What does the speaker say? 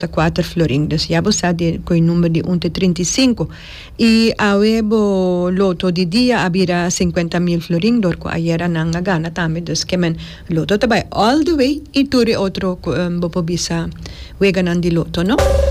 4 florin, dus ya bosa con el número de 135 y avevo loto di dia abira 50,000 florin dorco ayer nanga gana también, dus que men loto tabay all the way y turi otro bopo bisa weganan di loto, no?